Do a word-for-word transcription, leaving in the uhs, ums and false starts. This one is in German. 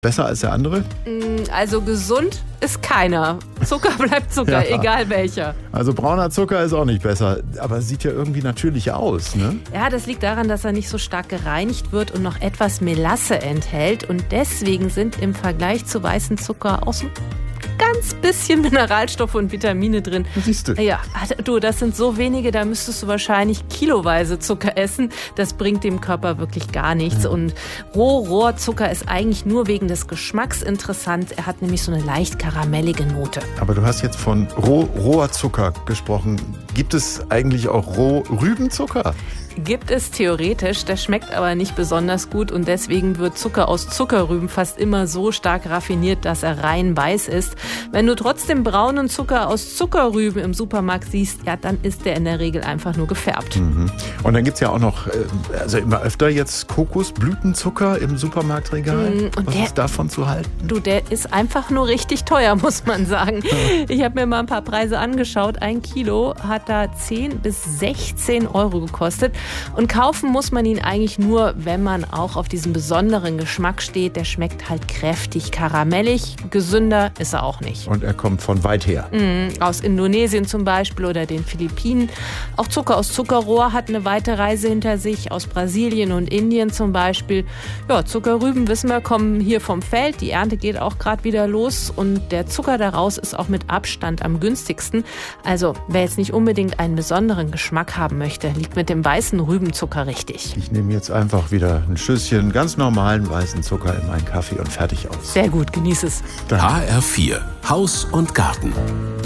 Besser als der andere? Also gesund ist keiner. Zucker bleibt Zucker, ja. Egal welcher. Also brauner Zucker ist auch nicht besser, aber sieht ja irgendwie natürlich aus, ne? Ja, das liegt daran, dass er nicht so stark gereinigt wird und noch etwas Melasse enthält. Und deswegen sind im Vergleich zu weißem Zucker auch so ganz bisschen Mineralstoffe und Vitamine drin. Siehst du? Ja, du, das sind so wenige, da müsstest du wahrscheinlich kiloweise Zucker essen. Das bringt dem Körper wirklich gar nichts. Ja. Und Rohrohrzucker ist eigentlich nur wegen des Geschmacks interessant. Er hat nämlich so eine leicht karamellige Note. Aber du hast jetzt von roh, roher Zucker gesprochen. Gibt es eigentlich auch Rohrübenzucker? Gibt es theoretisch, das schmeckt aber nicht besonders gut und deswegen wird Zucker aus Zuckerrüben fast immer so stark raffiniert, dass er rein weiß ist. Wenn du trotzdem braunen Zucker aus Zuckerrüben im Supermarkt siehst, ja, dann ist der in der Regel einfach nur gefärbt. Mhm. Und dann gibt es ja auch noch, also immer öfter jetzt Kokosblütenzucker im Supermarktregal. Mhm. Und Was der, ist davon zu halten? Du, der ist einfach nur richtig teuer, muss man sagen. Ich habe mir mal ein paar Preise angeschaut. Ein Kilo hat da zehn bis sechzehn Euro gekostet. Und kaufen muss man ihn eigentlich nur, wenn man auch auf diesen besonderen Geschmack steht. Der schmeckt halt kräftig karamellig. Gesünder ist er auch nicht. Und er kommt von weit her. Mhm, aus Indonesien zum Beispiel oder den Philippinen. Auch Zucker aus Zuckerrohr hat eine weite Reise hinter sich. Aus Brasilien und Indien zum Beispiel. Ja, Zuckerrüben, wissen wir, kommen hier vom Feld. Die Ernte geht auch gerade wieder los. Und der Zucker daraus ist auch mit Abstand am günstigsten. Also, wer jetzt nicht unbedingt einen besonderen Geschmack haben möchte, liegt mit dem weißen Rübenzucker richtig. Ich nehme jetzt einfach wieder ein Schüsschen ganz normalen weißen Zucker in meinen Kaffee und fertig aus. Sehr gut, genieß es. H R vier, Haus und Garten.